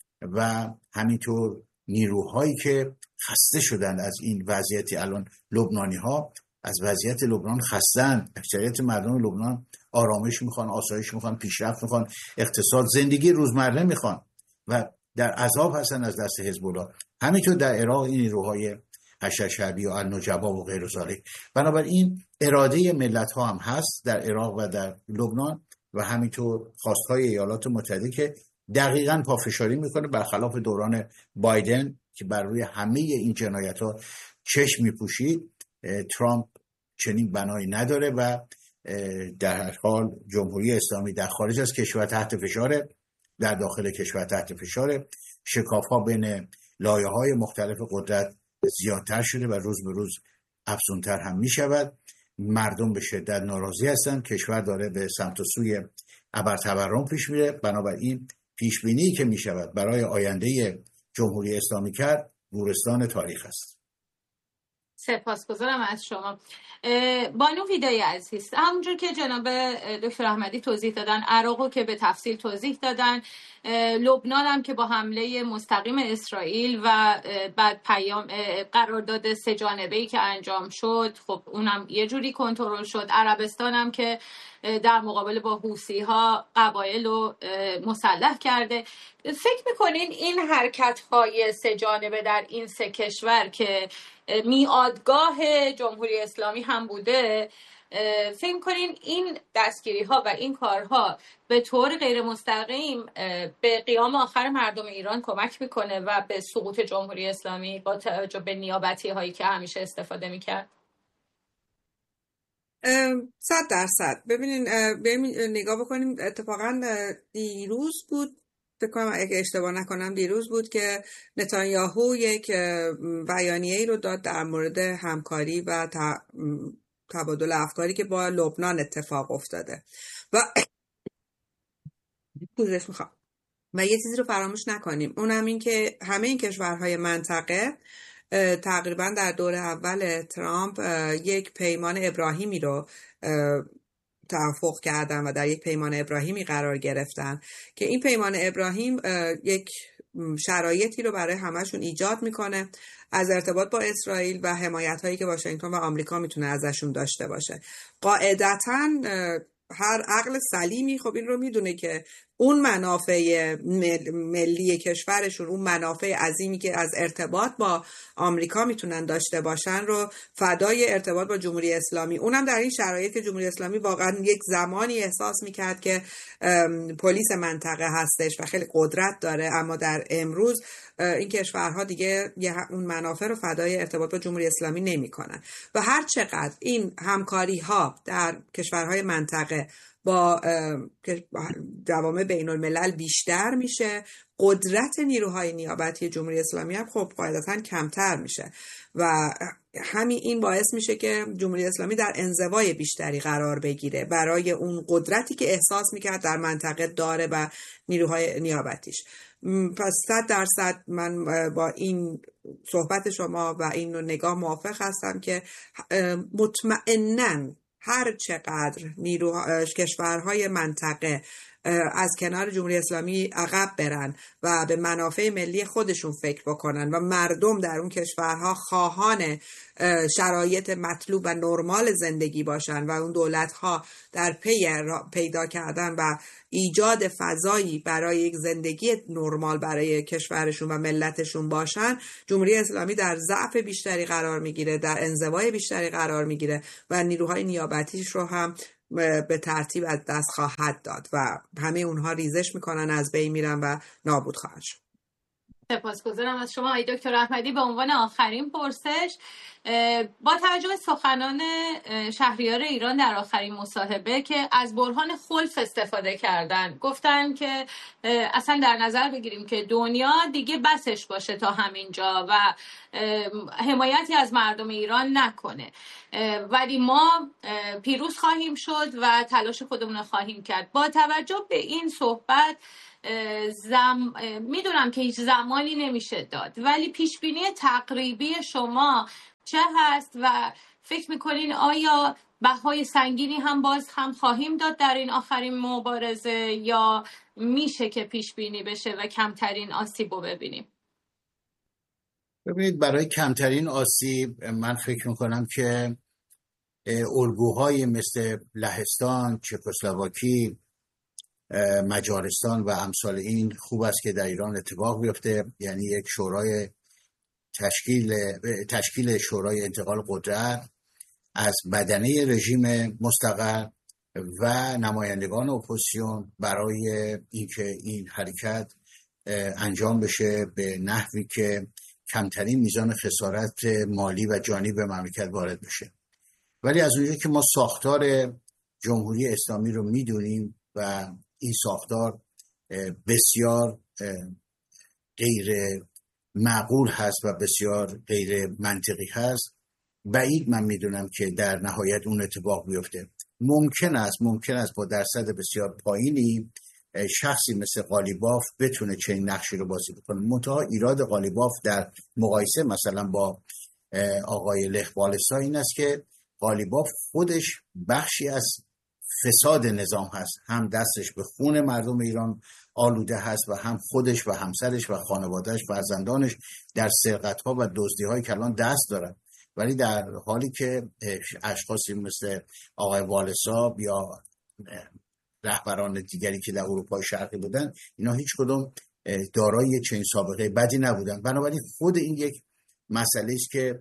و همینطور نیروهایی که خسته شدن از این وضعیتی، الان لبنانی ها از وضعیت لبنان خستن، اکثریت مردم لبنان آرامش میخوان، آسایش میخوان، پیشرفت میخوان، اقتصاد، زندگی روزمره میخوان و در عذاب هستن از دست حزب الله. همینطور در عراق این نیروهای هشت شعبی و النجبا و غیر ذالک. بنابراین اراده ملت ها هم هست در عراق و در لبنان و همینطور خواستهای ایالات متحده که دقیقاً پافشاری میکنه، برخلاف دوران بایدن که بر روی همه این جنایت ها چشم میپوشید. ترامپ چنین بنایی نداره و در هر حال جمهوری اسلامی در خارج از کشور تحت فشاره، در داخل کشور تحت فشاره. شکاف‌ها بین لایه‌های مختلف قدرت زیادتر شده و روز به روز افزونتر هم میشود. مردم به شدت ناراضی هستند، کشور داره به سمت و سوی ابرتورم پیش میره. بنابراین پیش بینی که میشود برای آینده جمهوری اسلامی کرد گورستان تاریخ است. سپاسگزارم از شما. بانو ویدای عزیز، همونجور که جناب دکتر احمدی توضیح دادن، عراقو که به تفصیل توضیح دادن، لبنان هم که با حمله مستقیم اسرائیل و بعد قرارداد سه جانبه‌ای که انجام شد، خب اونم یه جوری کنترل شد. عربستان هم که در مقابل با حوثی‌ها قبایل رو مسلح کرده. فکر می‌کنین این حرکت‌های سه جانبه در این سه کشور که میادگاه جمهوری اسلامی هم بوده، فکر کنین این دستگیری‌ها و این کارها به طور غیر مستقیم به قیام آخر مردم ایران کمک میکنه و به سقوط جمهوری اسلامی با توجه به نیابتی‌هایی که همیشه استفاده میکرد؟ 100%. ببینین نگاه بکنیم. اتفاقا دیروز بود، فکر کنم اگه اشتباه نکنم دیروز بود که نتانیاهو یک بیانیه‌ای رو داد در مورد همکاری و تبادل افکاری که با لبنان اتفاق افتاده و پوزش میخوام و یه چیزی رو فراموش نکنیم، اونم این که همه این کشورهای منطقه تقریبا در دور اول ترامپ یک پیمان ابراهیمی رو توافق کردن و در یک پیمان ابراهیمی قرار گرفتن که این پیمان ابراهیم یک شرایطی رو برای همشون ایجاد میکنه از ارتباط با اسرائیل و حمایت هایی که واشنگتن و آمریکا میتونه ازشون داشته باشه. قاعدتاً هر عقل سلیمی خب این رو میدونه که اون منافع ملی کشورشون، اون منافع عظیمی که از ارتباط با آمریکا میتونن داشته باشن رو فدای ارتباط با جمهوری اسلامی، اونم در این شرایط که جمهوری اسلامی واقعا یک زمانی احساس میکرد که پلیس منطقه هستش و خیلی قدرت داره، اما در امروز این کشورها دیگه اون منافع رو فدای ارتباط با جمهوری اسلامی نمیکنن و هر چقدر این همکاری ها در کشورهای منطقه با جوامع بین الملل بیشتر میشه، قدرت نیروهای نیابتی جمهوری اسلامی هم خب قاعدتاً کمتر میشه و همین این باعث میشه که جمهوری اسلامی در انزوای بیشتری قرار بگیره برای اون قدرتی که احساس میکرد در منطقه داره و نیروهای نیابتیش. پس 100% من با این صحبت شما و این نگاه موافق هستم که مطمئناً هر چقدر کشورهای منطقه از کنار جمهوری اسلامی عقب برن و به منافع ملی خودشون فکر بکنن و مردم در اون کشورها خواهان شرایط مطلوب و نرمال زندگی باشن و اون دولت‌ها در پی پیدا کردن و ایجاد فضایی برای یک زندگی نرمال برای کشورشون و ملتشون باشن، جمهوری اسلامی در ضعف بیشتری قرار میگیره، در انزوای بیشتری قرار میگیره و نیروهای نیابتیش رو هم به ترتیب از دست خواهد داد و همه اونها ریزش میکنن، از بین میرن و نابود خواهد شد. سپاسگزارم از شما آقای دکتر احمدی. به عنوان آخرین پرسش، با توجه به سخنان شهریار ایران در آخرین مصاحبه که از برهان خلف استفاده کردن، گفتن که اصلا در نظر بگیریم که دنیا دیگه بسش باشه تا همینجا و حمایتی از مردم ایران نکنه، ولی ما پیروز خواهیم شد و تلاش خودمون رو خواهیم کرد. با توجه به این صحبت میدونم که هیچ زمانی نمیشه داد، ولی پیشبینی تقریبی شما چه هست و فکر میکنین آیا بهای سنگینی هم باز هم خواهیم داد در این آخرین مبارزه یا میشه که پیشبینی بشه و کمترین آسیب رو ببینیم؟ ببینید، برای کمترین آسیب من فکر میکنم که الگوهای مثل لهستان، چکسلواکی، مجارستان و امثال این خوب است که در ایران اتفاق بیفته. یعنی یک شورای تشکیل شورای انتقال قدرت از بدنه رژیم مستقر و نمایندگان اپوزیسیون برای اینکه این حرکت انجام بشه به نحوی که کمترین میزان خسارت مالی و جانی به مملکت وارد بشه. ولی از اونجایی که ما ساختار جمهوری اسلامی رو میدونیم و این ساختار بسیار غیر معقول هست و بسیار غیر منطقی هست، بعید من میدونم که در نهایت اون اتفاق بیفته. ممکن است با درصد بسیار پایینی شخصی مثل قالیباف بتونه چنین نقشی رو بازی بکنه. منتها ایراد قالیباف در مقایسه مثلا با آقای لخ والسا این است که قالیباف خودش بخشی از فساد نظام هست، هم دستش به خون مردم ایران آلوده هست و هم خودش و همسرش و خانوادهش و فرزندانش در سرقت‌ها و دزدی‌های کلان دست دارن. ولی در حالی که اشخاصی مثل آقای والسا یا رهبران دیگری که در اروپای شرقی بودن، اینا هیچ کدوم دارای چنین سابقه بدی نبودن. بنابراین خود این یک مسئله است که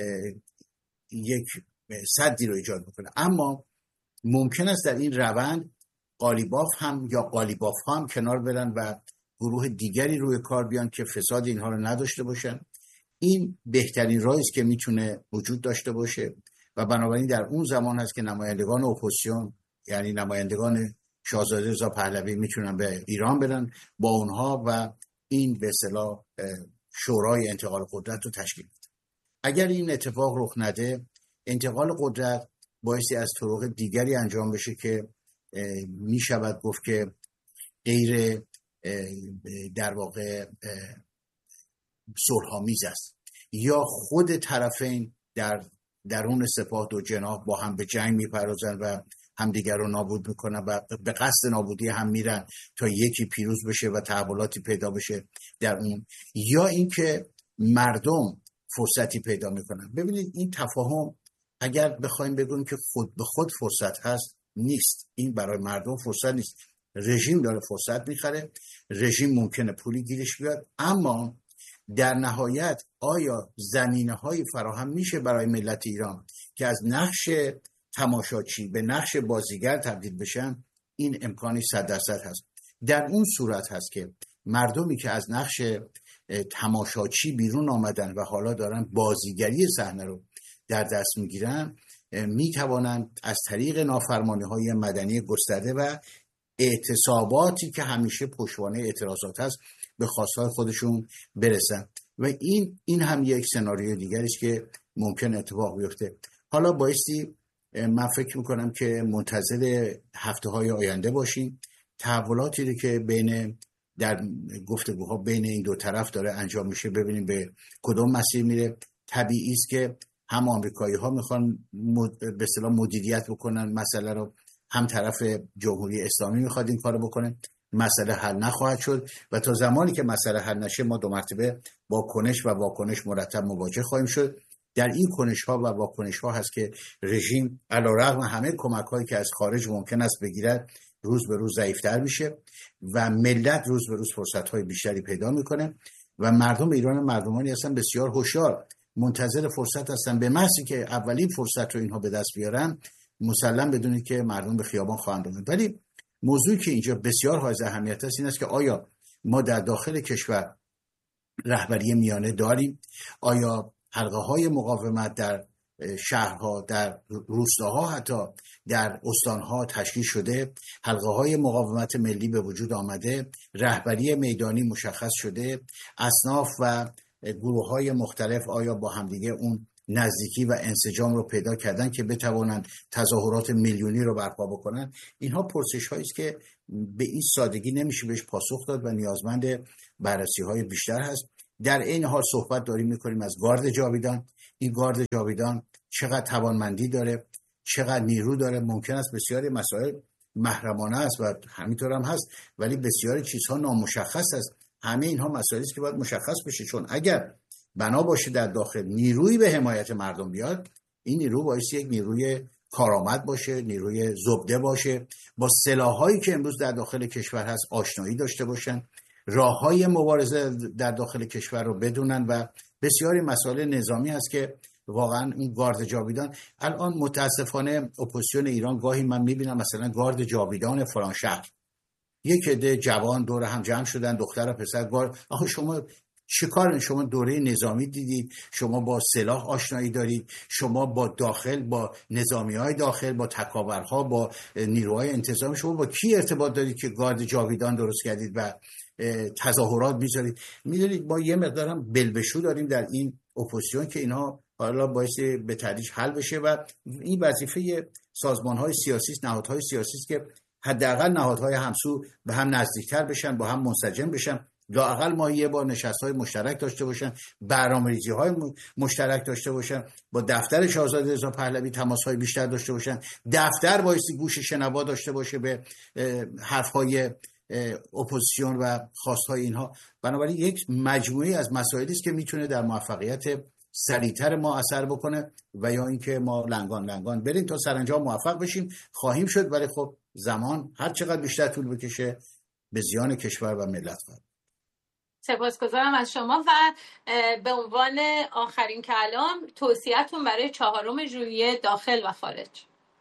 یک سدی رو ایجاد میکنه. اما ممکن است در این روند قالیباف هم یا قالیباف هم کنار برن و گروه دیگری روی کار بیان که فساد اینها رو نداشته باشن. این بهترین راهی است که میتونه وجود داشته باشه و بنابراین در اون زمان هست که نمایندگان اپوزیسیون، یعنی نمایندگان شاهزاده رضا پهلوی، میتونن به ایران برن با اونها و این به اصطلاح شورای انتقال قدرت رو تشکیل بده. اگر این اتفاق رخ نده، انتقال قدرت بایستی از طرق دیگری انجام بشه که میشود گفت که غیر در واقع صلح‌آمیز است، یا خود طرفین در درون سپاه دو جناح با هم به جنگ میپردازن و همدیگر رو نابود میکنن و به قصد نابودی هم میرن تا یکی پیروز بشه و تحولاتی پیدا بشه در اون، یا اینکه مردم فرصتی پیدا میکنن. ببینید، این تفاهم اگر بخوایم بگویم که خود به خود فرصت هست، نیست. این برای مردم فرصت نیست. رژیم داره فرصت میخره، رژیم ممکنه پولی گیرش بیاد، اما در نهایت آیا زمینه‌های فراهم میشه برای ملت ایران که از نقش تماشاچی به نقش بازیگر تبدیل بشن؟ این امکانی 100% هست. در اون صورت هست که مردمی که از نقش تماشاچی بیرون آمدن و حالا دارن بازیگری صحنه رو در دست میگیرن، میتوانند از طریق نافرمانی‌های مدنی گسترده و اعتصاباتی که همیشه پشتوانه اعتراضات هست به خواستهای خودشون برسن و این هم یک سناریوی دیگری است که ممکن اتفاق بیفته. حالا بایستی من فکر میکنم که منتظر هفته‌های آینده باشیم. تحولاتی رو که در گفتگوها بین این دو طرف داره انجام میشه، ببینیم به کدوم مسیر میره. طبیعی است که هم آمریکایی‌ها میخوان به اصطلاح مدیریت بکنن مسئله رو، هم طرف جمهوری اسلامی میخواد این کارو بکنه. مسئله حل نخواهد شد و تا زمانی که مسئله حل نشه ما دو مرتبه با کنش و واکنش مرتب مواجه خواهیم شد. در این کنش‌ها و واکنش‌ها هست که رژیم علیرغم همه کمک‌هایی که از خارج ممکن است بگیرد، روز به روز ضعیف‌تر میشه و ملت روز به روز فرصت‌های بیشتری پیدا میکنه و مردم ایران مردمانی هستن بسیار هوشیار، منتظر فرصت هستن. به محضی که اولین فرصت رو اینها به دست بیارن، مسلم بدونید که مردم به خیابان خواهند آمد. ولی موضوعی که اینجا بسیار حائز اهمیت است این است که آیا ما در داخل کشور رهبری میانه داریم؟ آیا حلقه های مقاومت در شهرها، در روستاها، حتی در استانها تشکیل شده؟ حلقه های مقاومت ملی به وجود آمده؟ رهبری میدانی مشخص شده؟ اصناف و گروه های مختلف آیا با همدیگه اون نزدیکی و انسجام رو پیدا کردن که بتوانند تظاهرات میلیونی رو برپا بکنن؟ اینها پرسش هایی است که به این سادگی نمیشه بهش پاسخ داد و نیازمند بررسی های بیشتر هست. در این حال صحبت داریم میکنیم از گارد جاویدان. این گارد جاویدان چقدر توانمندی داره، چقدر نیرو داره؟ ممکن است بسیاری مسائل محرمانه است و همینطور هم هست، ولی بسیاری چیزها نامشخص است. همه اینها مسائلی است که باید مشخص بشه، چون اگر بنا باشه در داخل نیرویی به حمایت مردم بیاد، این نیرو باعث یک نیروی کارآمد باشه، نیروی زبده باشه، با سلاحایی که امروز در داخل کشور هست آشنایی داشته باشن، راههای مبارزه در داخل کشور رو بدونن و بسیاری مسائل نظامی هست که واقعا این گارد جاویدان الان متاسفانه اپوزیسیون ایران گاهی من میبینم مثلا گارد جاویدان فلان شهر، یک عده جوان دور هم جمع شدن، دختر و پسر. گارد آخه شما چیکار؟ شما دوره نظامی دیدید، شما با سلاح آشنایی دارید، شما با داخل، با نظامی‌های داخل، با تکاورها، با نیروهای انتظامی، شما با کی ارتباط دارید که گارد جاویدان درست کردید و تظاهرات میذارید؟ میدونید ما یه مقدارم بلبشو داریم در این اپوزیسیون که اینها حالا باعث به تدریج حل بشه و این وظیفه سازمان‌های سیاسی، نهادهای سیاسی است که حداقل نهادهای همسو به هم نزدیکتر بشن، با هم منسجم بشن، لااقل ما یه بار نشست‌های مشترک داشته باشن، برنامه‌ریزی‌های مشترک داشته باشن، با دفتر شاهزاده رضا پهلوی تماس‌های بیشتر داشته باشن، دفتر بایستی گوش شنوا داشته باشه به حرف‌های اپوزیسیون و خواست‌های اینها. بنابراین یک مجموعه از مسائلی است که میتونه در موفقیت سریعتر ما اثر بکنه و یا اینکه ما لنگان بریم تا سرانجام موفق بشیم. خواهیم شد، ولی خب زمان هر چقدر بیشتر طول بکشه به زیان کشور و ملت خواهد. سپاسگزارم از شما و به عنوان آخرین کلام توصیه‌تون برای 4 ژوئیه داخل و خارج.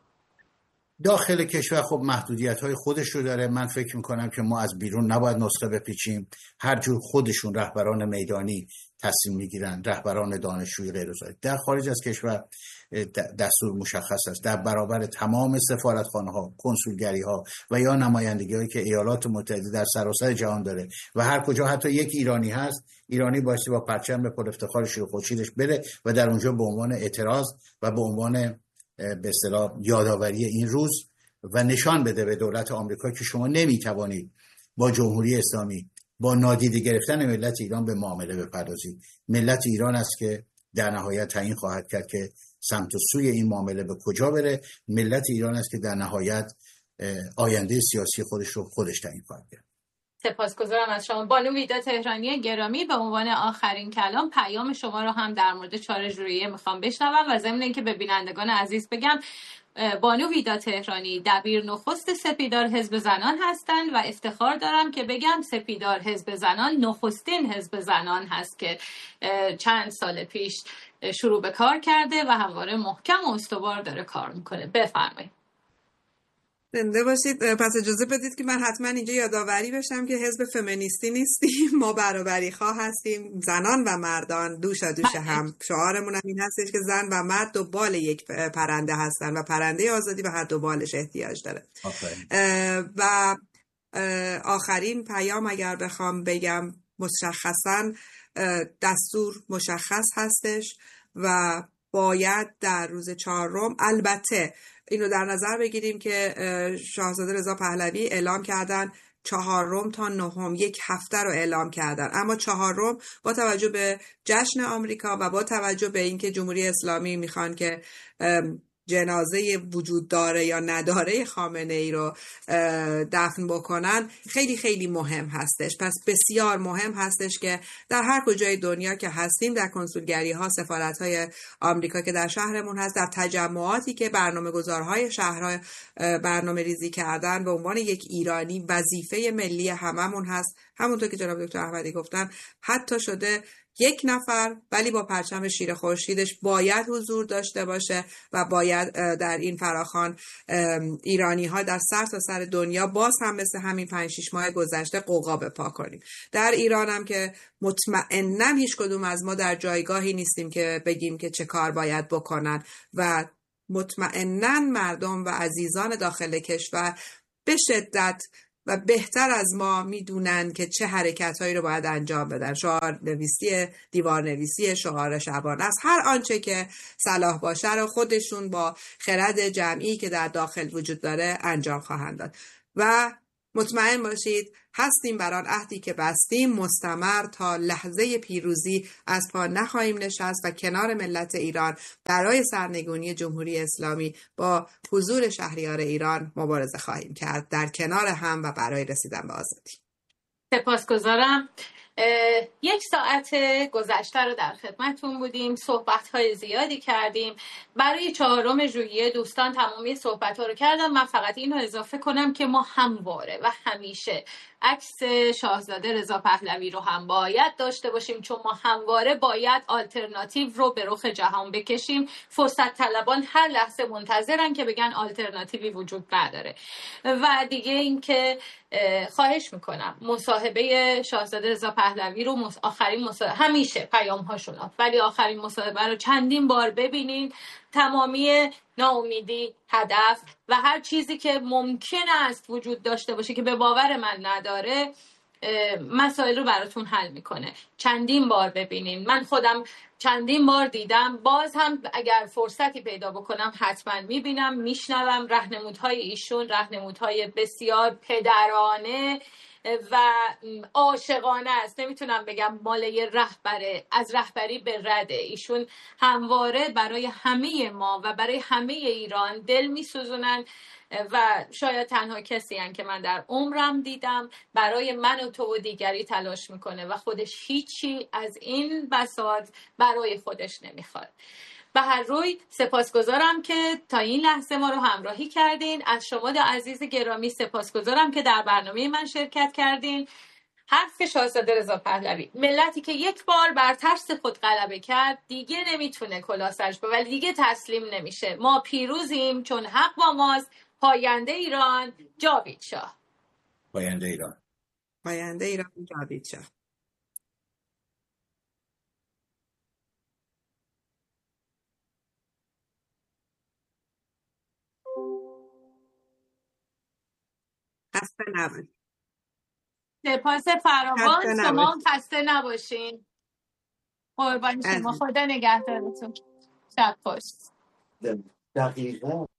داخل کشور خب محدودیت‌های خودش رو داره. من فکر می‌کنم که ما از بیرون نباید نسخه بپیچیم. هر جور خودشون رهبران میدانی تصمیم می‌گیرن، رهبران دانشجویی غیر از در خارج از کشور دستور مشخص است در برابر تمام سفارتخانه‌ها، کنسولگری‌ها و یا نمایندگی‌هایی که ایالات متحده در سراسر جهان داره و هر کجا حتی یک ایرانی هست، ایرانی بایستی با پرچم پر افتخارش و خورشیدش بره و در اونجا به عنوان اعتراض و به عنوان به اصطلاح یادآوری این روز و نشان بده به دولت آمریکا که شما نمیتوانید با جمهوری اسلامی، با نادیده گرفتن ملت ایران به معامله بپردازید. ملت ایران است که در نهایت تعیین خواهد کرد که سمت و سوی این معامله به کجا بره. ملت ایران است که در نهایت آینده سیاسی خودش رو خودش تعیین خواهد کرد. سپاسگزارم از شما. بانو ویدا تهرانی گرامی، به عنوان آخرین کلام پیام شما رو هم در مورد 4 ژوئیه میخوام بشنوم و ضمن اینکه به بینندگان عزیز بگم بانو ویدا تهرانی دبیر نخست سپیدار حزب زنان هستند و افتخار دارم که بگم سپیدار حزب زنان نخستین حزب زنان هست که چند سال پیش شروع به کار کرده و همواره محکم و استوار داره کار میکنه. بفرمایید. زنده باشید. پس اجازه بدید که من حتما اینجا یادآوری بشم که حزب فمینیستی نیستیم، ما برابری خواه هستیم، زنان و مردان دوش هم. شعارمون هم این هستش که زن و مرد دو بال یک پرنده هستن و پرنده آزادی به هر دو بالش احتیاج داره. و آخرین پیام اگر بخوام بگم، مشخصا دستور مشخص هستش و باید در روز 4 البته این رو در نظر بگیریم که شاهزاده رضا پهلوی اعلام کردن 4 تا 9 یک هفته رو اعلام کردن، اما 4 با توجه به جشن آمریکا و با توجه به اینکه جمهوری اسلامی میخوان که جنازه وجود داره یا نداره خامنه ای رو دفن بکنن، خیلی خیلی مهم هستش. پس بسیار مهم هستش که در هر کجای دنیا که هستیم، در کنسولگری ها، سفارت های آمریکا که در شهرمون هست، در تجمعاتی که برنامه گذارهای شهرها برنامه ریزی کردن، به عنوان یک ایرانی وظیفه ملی هممون هست. همونطور که جناب دکتر احمدی گفتن، حتی شده یک نفر ولی با پرچم شیر خورشیدش باید حضور داشته باشه و باید در این فراخوان ایرانی ها در سر تا سر دنیا باز هم مثل همین 5-6 ماه گذشته قوقا بپا کنیم. در ایران هم که مطمئناً هیچ کدوم از ما در جایگاهی نیستیم که بگیم که چه کار باید بکنن و مطمئناً مردم و عزیزان داخل کشور به شدت و بهتر از ما میدونن که چه حرکتهایی رو باید انجام بدن. شعار نویسی، دیوار نویسی، شعار شبانه است، هر آنچه که صلاح باشه رو خودشون با خرد جمعی که در داخل وجود داره انجام خواهند داد و مطمئن باشید هستیم بر آن عهدی که بستیم مستمر تا لحظه پیروزی از پا نخواهیم نشست و کنار ملت ایران برای سرنگونی جمهوری اسلامی با حضور شهریار ایران مبارزه خواهیم کرد در کنار هم و برای رسیدن به آزادی. سپاسگزارم. 1 ساعت گذشته رو در خدمتتون بودیم، صحبت‌های زیادی کردیم. برای 4 ژوئیه دوستان تمامی صحبت‌ها رو کردم. من فقط اینو اضافه کنم که ما همواره و همیشه عکس شاهزاده رضا پهلوی رو هم باید داشته باشیم، چون ما همواره باید آلترناتیو رو به رخ جهان بکشیم. فرصت طلبان هر لحظه منتظرن که بگن آلترناتیوی وجود نداره. و دیگه این که خواهش میکنم مصاحبه شاهزاده رضا پهلوی رو آخرین مصاحبه، همیشه پیام هاشون ولی آخرین مصاحبه رو چندین بار ببینین. تمامی ناامیدی، هدف و هر چیزی که ممکن است وجود داشته باشه که به باور من نداره مسائل رو براتون حل میکنه. چندین بار ببینین. من خودم چندین بار دیدم، باز هم اگر فرصتی پیدا بکنم حتما میبینم، میشنوم. راهنمودهای ایشون راهنمودهای بسیار پدرانه و عاشقانه است. نمیتونم بگم ماله رهبره، از رهبری به رده. ایشون همواره برای همه ما و برای همه ایران دل میسوزونن و شاید تنها کسی هن که من در عمرم دیدم برای من و تو و دیگری تلاش میکنه و خودش هیچی از این بساط برای خودش نمیخواد. به هر روی سپاسگزارم که تا این لحظه ما رو همراهی کردین. از شما عزیز گرامی سپاسگزارم که در برنامه من شرکت کردین. حرف شاهزاده رضا پهلوی: ملتی که یک بار بر ترس خود غلبه کرد دیگه نمیتونه کلاه سرش به، ولی دیگه تسلیم نمیشه. ما پیروزیم چون حق با ماست. پاینده ایران، جاوید شاه. پاینده ایران، پاینده ایران، جاوید شاه. خسته نباشید. سپاس فراوان. شما خسته نباشین. قربان شما. خدا نگهدارتون. شب خوش. دقیقاً.